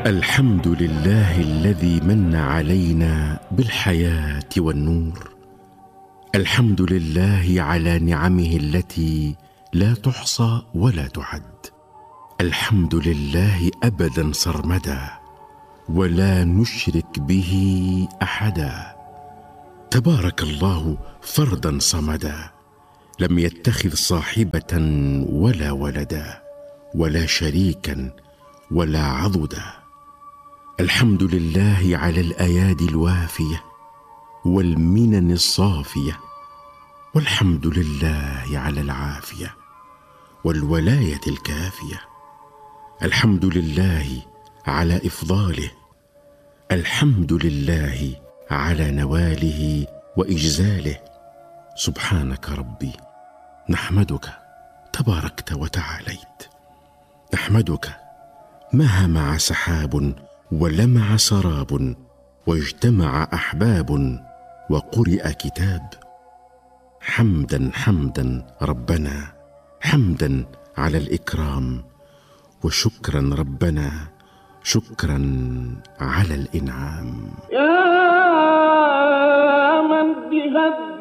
الحمد لله الذي من علينا بالحياة والنور. الحمد لله على نعمه التي لا تحصى ولا تعد. الحمد لله أبدا سرمدا ولا نشرك به أحدا. تبارك الله فردا صمدا، لم يتخذ صاحبة ولا ولدا ولا شريكا ولا عضدا. الحمد لله على الأيادي الوافية والمنن الصافية، والحمد لله على العافية والولاية الكافية. الحمد لله على إفضاله، الحمد لله على نواله وإجزاله. سبحانك ربي، نحمدك تباركت وتعاليت. نحمدك ما همع سحاب ولمع سراب واجتمع أحباب وقرئ كتاب. حمدا حمدا ربنا، حمدا على الإكرام، وشكرا ربنا، شكرا على الإنعام. يا من بهد